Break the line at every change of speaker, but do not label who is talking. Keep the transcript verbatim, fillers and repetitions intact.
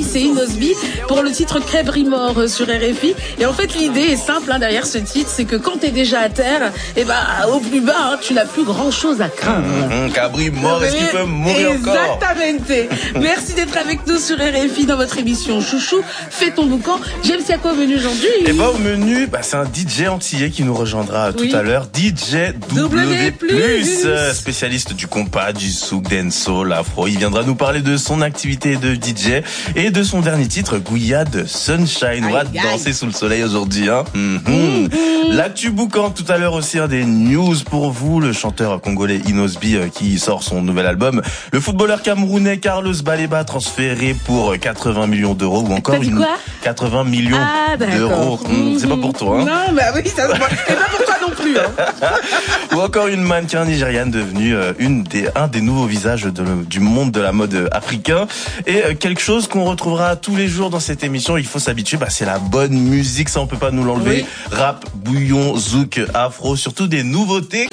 c'est Inosby pour le titre Cabrimore sur R F I. Et en fait, l'idée est simple hein, derrière ce titre, c'est que quand t'es déjà à terre, et ben au plus bas, hein, tu n'as plus grand chose à craindre.
Mmh, mmh, Cabrimore, est-ce qu'il peut mourir encore?
Exactement. Merci d'être avec nous sur R F I dans votre émission Chouchou. Fais ton boucan. James, il y a quoi au menu aujourd'hui?
Et bah au menu, bah, c'est un D J antillais qui nous rejoindra
oui.
tout à l'heure. D J W,
W plus,
spécialiste du compas, du souk, dancehall, afro. Il viendra nous parler de son activité de D J et de son dernier titre, Gouillade Sunshine. On va danser sous le soleil aujourd'hui. Hein. Mm-hmm. Mm-hmm. L'actu boucan tout à l'heure aussi, hein, des news pour vous. Le chanteur congolais Inosby euh, qui sort son nouvel album. Le footballeur camerounais Carlos Baleba transféré pour quatre-vingts millions d'euros ou encore une quatre-vingts millions
ah,
d'euros. Mmh, c'est pas pour toi. Hein.
Non, bah oui, ça c'est pas pour toi non plus. Hein.
Ou encore une mannequin nigériane devenue euh, une des un des nouveaux visages de, du monde de la mode africain. Et euh, quelque chose qu'on retrouvera tous les jours dans cette émission. Il faut s'habituer. Bah c'est la bonne musique, ça on peut pas nous l'enlever. Oui. Rap, bouillon, zouk, afro, surtout des nouveautés.